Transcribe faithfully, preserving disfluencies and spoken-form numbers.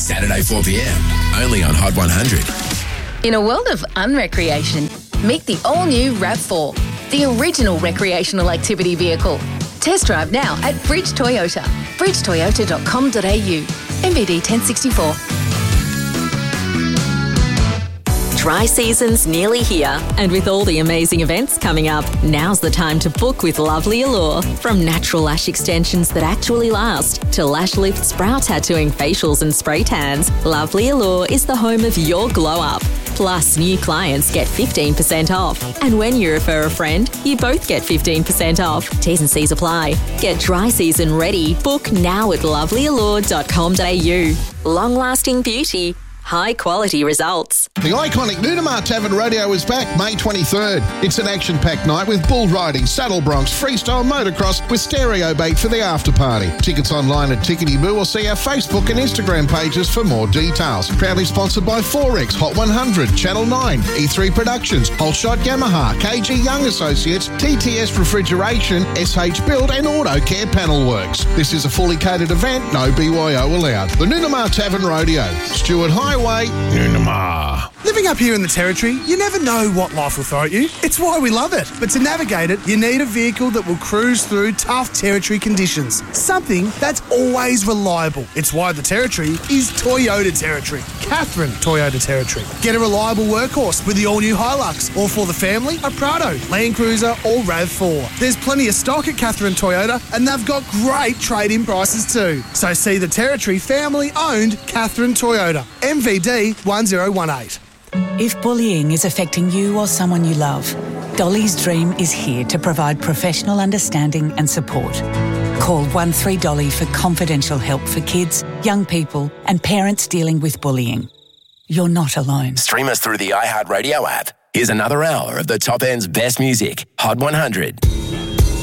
Saturday four p.m, only on Hot one hundred. In a world of unrecreation, meet the all-new RAV four, the original recreational activity vehicle. Test drive now at Bridge Toyota, bridge toyota dot com dot a u, M V D ten sixty-four. Dry season's nearly here, and with all the amazing events coming up, now's the time to book with Lovely Allure. From natural lash extensions that actually last to lash lifts, brow tattooing, facials and spray tans, Lovely Allure is the home of your glow up. Plus, new clients get fifteen percent off. And when you refer a friend, you both get fifteen percent off. T's and C's apply. Get dry season ready. Book now at lovely allure dot com dot a u. Long-lasting beauty. High quality results. The iconic Noonamar Tavern Rodeo is back May twenty-third. It's an action-packed night with bull riding, saddle broncs, freestyle motocross with stereo bait for the after party. Tickets online at Tickety Boo or see our Facebook and Instagram pages for more details. Proudly sponsored by Forex, Hot one hundred, Channel nine, E three Productions, Holshot Yamaha, K G Young Associates, T T S Refrigeration, S H Build and Auto Care Panel Works. This is a fully catered event, no B Y O allowed. The Noonamar Tavern Rodeo, Stewart Highway, Noonamar. Living up here in the Territory, you never know what life will throw at you. It's why we love it. But to navigate it, you need a vehicle that will cruise through tough Territory conditions. Something that's always reliable. It's why the Territory is Toyota Territory. Catherine Toyota Territory. Get a reliable workhorse with the all-new Hilux, or for the family, a Prado, Land Cruiser or RAV four. There's plenty of stock at Catherine Toyota, and they've got great trade-in prices too. So see the Territory family-owned Catherine Toyota. M V D one zero one eight. If bullying is affecting you or someone you love, Dolly's Dream is here to provide professional understanding and support. Call one three Dolly for confidential help for kids, young people and parents dealing with bullying. You're not alone. Stream us through the iHeartRadio app. Here's another hour of the top end's best music. Hot one hundred.